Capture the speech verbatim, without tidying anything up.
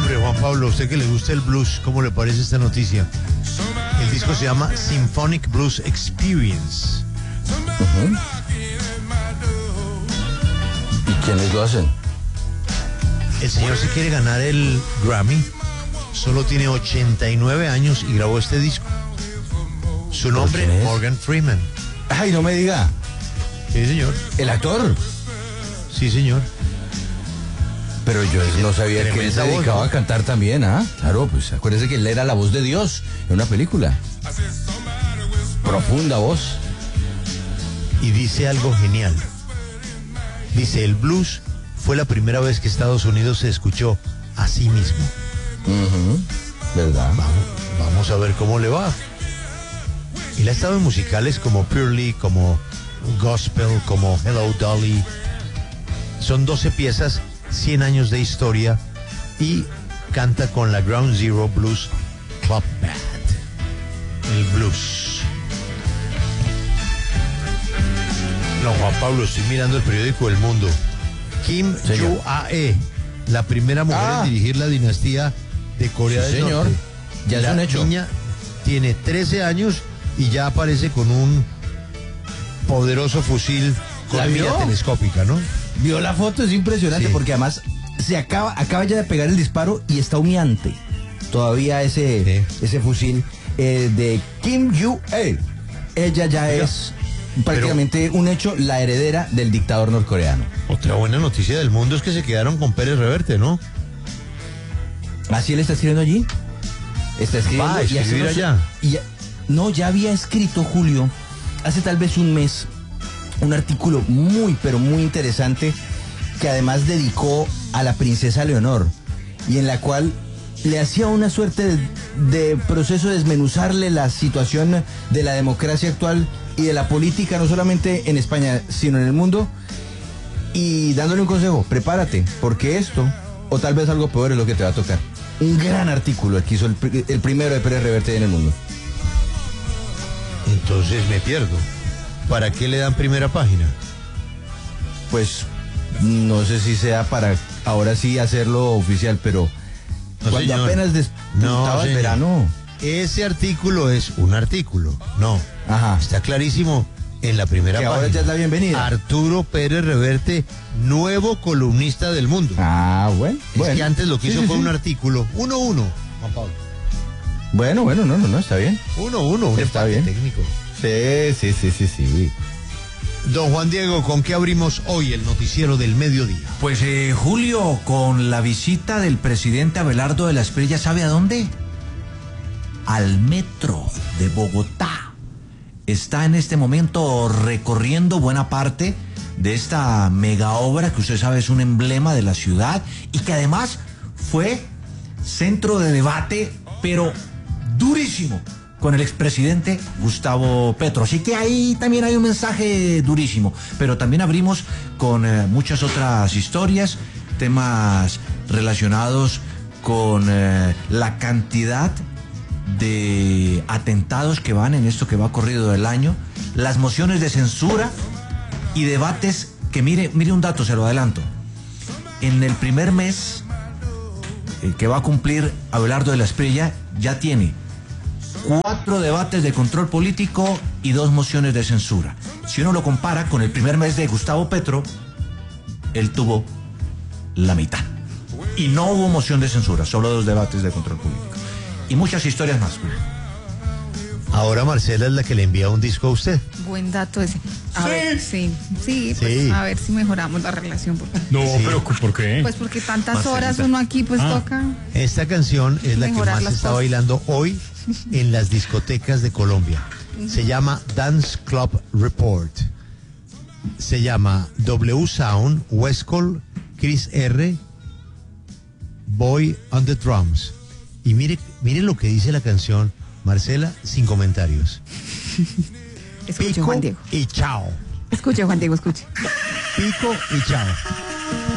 Hombre, Juan Pablo, a usted que le gusta el blues, ¿cómo le parece esta noticia? El disco se llama Symphonic Blues Experience. Uh-huh. ¿Y quiénes lo hacen? El señor se quiere ganar el Grammy. Solo tiene ochenta y nueve años y grabó este disco. Su nombre, Morgan Freeman. Ay, no me diga. Sí, señor. ¿El actor? Sí, señor. Pero yo no sabía que él se dedicaba voz, ¿no? a cantar también, ¿ah? Claro, pues acuérdese que él era la voz de Dios en una película. Profunda voz. Y dice algo genial. Dice, el blues fue la primera vez que Estados Unidos se escuchó a sí mismo. Uh-huh. ¿Verdad? Vamos, vamos a ver cómo le va. Él ha estado en musicales como Purely, como Gospel, como Hello Dolly. Son doce piezas, cien años de historia, y canta con la Ground Zero Blues Club Band. El blues. No, Juan Pablo, estoy mirando el periódico El Mundo. Kim Joo-ae, la primera mujer Ah. en dirigir la dinastía de Corea Sí, del señor. Norte. Ya es La un hecho. niña tiene trece años y ya aparece con un poderoso fusil con ¿La mira vio? telescópica, ¿no? Vio la foto, es impresionante, Sí. porque además se acaba, acaba ya de pegar el disparo y está humeante. Todavía ese, Sí. ese fusil eh, de Kim Joo-ae. Ella ya Oiga, es prácticamente un hecho, la heredera del dictador norcoreano. Otra buena noticia del mundo es que se quedaron con Pérez Reverte, ¿no? ¿Así él está escribiendo allí? Está escribiendo. Va a y hace escribir unos- allá. y ya- no, ya había escrito, Julio, hace tal vez un mes, un artículo muy, pero muy interesante que además dedicó a la princesa Leonor y en la cual le hacía una suerte de, de proceso de desmenuzarle la situación de la democracia actual y de la política, no solamente en España, sino en el mundo, y dándole un consejo: prepárate, porque esto, o tal vez algo peor, es lo que te va a tocar. Un gran artículo el que hizo el, pri- el primero de Pérez Reverte en el mundo. Entonces me pierdo. ¿Para qué le dan primera página? Pues no sé si sea para ahora sí hacerlo oficial, pero No, cuando señor. apenas despuntaba No, el señor. verano. Ese artículo es un artículo. No. Ajá. Está clarísimo en la primera Que página. ahora ya es la bienvenida. Arturo Pérez Reverte, nuevo columnista del mundo. Ah, bueno. Es bueno. que antes lo que Sí, hizo sí, fue sí. un artículo. Uno, uno, Juan Pablo. Bueno, bueno, no, no, no, está bien. Uno, uno, un Está empate bien. técnico. Sí, sí, sí, sí, sí. Don Juan Diego, ¿con qué abrimos hoy el noticiero del mediodía? Pues eh, Julio, con la visita del presidente Abelardo de la Espriella, ¿sabe a dónde? Al metro de Bogotá. Está en este momento recorriendo buena parte de esta mega obra que usted sabe es un emblema de la ciudad y que además fue centro de debate, pero durísimo, con el expresidente Gustavo Petro. Así que ahí también hay un mensaje durísimo. Pero también abrimos con eh, muchas otras historias, temas relacionados con eh, la cantidad de atentados que van en esto que va corrido del año, las mociones de censura y debates que, mire, mire un dato, se lo adelanto. En el primer mes eh, que va a cumplir Abelardo de la Espriella, ya tiene cuatro debates de control político y dos mociones de censura. Si uno lo compara con el primer mes de Gustavo Petro, él tuvo la mitad. Y no hubo moción de censura, solo dos debates de control político. Y muchas historias más. Ahora Marcela es la que le envía un disco a usted. Buen dato ese. A Sí. ver, sí, sí, pues Sí. a ver si mejoramos la relación. Porque, No, Sí. pero ¿por qué? pues porque tantas Marcelita. horas uno aquí pues Ah. toca. Esta canción es la que Mejorar más se las está cosas. bailando hoy en las discotecas de Colombia. Se llama Dance Club Report. Se llama W Sound, Westcol, Chris R, Boy on the Drums. Y mire, mire lo que dice la canción, Marcela, sin comentarios. Escuche, Pico Juan Diego. y chao. Escuche, Juan Diego, escuche. Pico y chao.